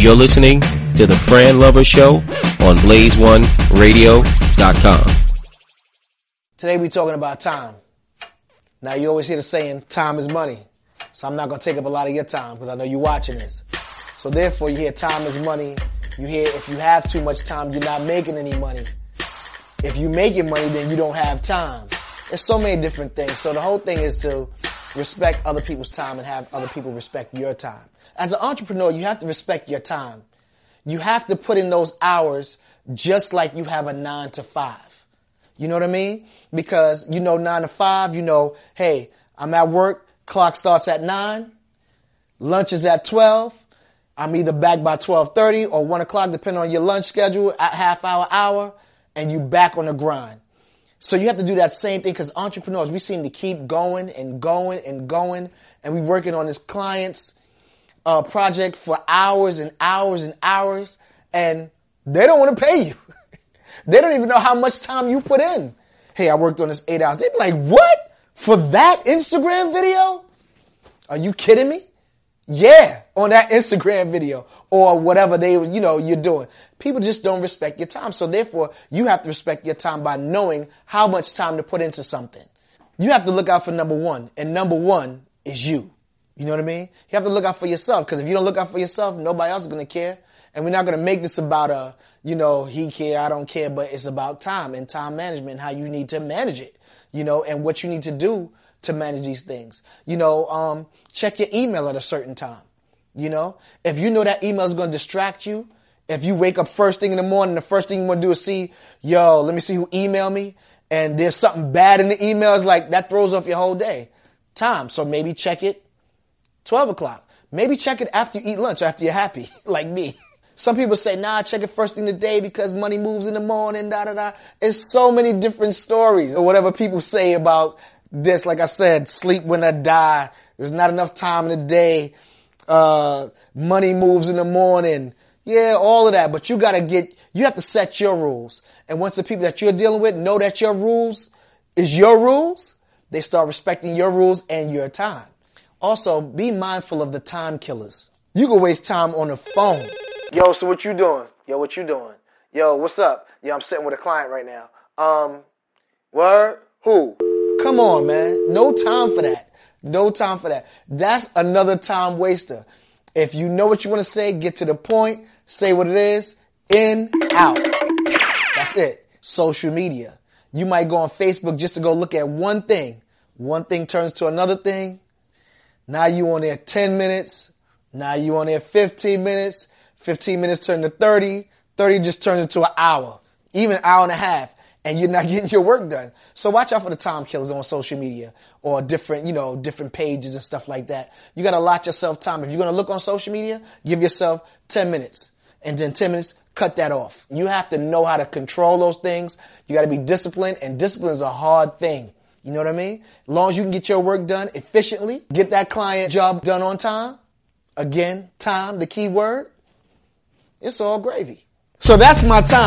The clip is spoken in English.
You're listening to the Fran Lover Show on BlazeOneRadio.com. Today we're talking about time. Now you always hear the saying, time is money. So I'm not going to take up a lot of your time because I know you're watching this. So therefore you hear time is money. You hear if you have too much time, you're not making any money. If you making money, then you don't have time. There's so many different things. So the whole thing is to respect other people's time and have other people respect your time. As an entrepreneur, you have to respect your time. You have to put in those hours just like you have a 9 to 5. You know what I mean? Because 9 to 5, hey, I'm at work, clock starts at 9, lunch is at 12. I'm either back by 12:30 or 1 o'clock, depending on your lunch schedule, at half hour, and you back on the grind. So you have to do that same thing because entrepreneurs, we seem to keep going and going and going, and we working on this client's project for hours and hours and hours, and they don't want to pay you. They don't even know how much time you put in. Hey, I worked on this 8 hours. They'd be like, what? For that Instagram video? Are you kidding me? Yeah, on that Instagram video or whatever you're doing. People just don't respect your time. So therefore, you have to respect your time by knowing how much time to put into something. You have to look out for number one, and number one is you. You know what I mean? You have to look out for yourself because if you don't look out for yourself, nobody else is going to care. And we're not going to make this about he care, I don't care, but it's about time and time management and how you need to manage it, and what you need to do to manage these things. Check your email at a certain time. If you know that email is going to distract you, if you wake up first thing in the morning, the first thing you want to do is see, let me see who emailed me. And there's something bad in the email. It's like that throws off your whole day. Time. So maybe check it 12 o'clock. Maybe check it after you eat lunch, after you're happy, like me. Some people say, check it first thing of the day because money moves in the morning, da-da-da. It's so many different stories or whatever people say about this. Like I said, sleep when I die. There's not enough time in the day. Money moves in the morning. Yeah, all of that. But you have to set your rules. And once the people that you're dealing with know that your rules is your rules, they start respecting your rules and your time. Also, be mindful of the time killers. You can waste time on the phone. Yo, so what you doing? Yo, what you doing? Yo, what's up? Yo, I'm sitting with a client right now. Word? Who? Come on, man. No time for that. No time for that. That's another time waster. If you know what you want to say, get to the point, say what it is, in, out. That's it. Social media. You might go on Facebook just to go look at one thing. One thing turns to another thing. Now you on there 10 minutes. Now you on there 15 minutes. 15 minutes turn to 30. 30 just turns into an hour, even an hour and a half, and you're not getting your work done. So watch out for the time killers on social media or different pages and stuff like that. You got to allot yourself time. If you're going to look on social media, give yourself 10 minutes and then 10 minutes, cut that off. You have to know how to control those things. You got to be disciplined, and discipline is a hard thing. You know what I mean? As long as you can get your work done efficiently, get that client job done on time. Again, time, the key word. It's all gravy. So that's my time.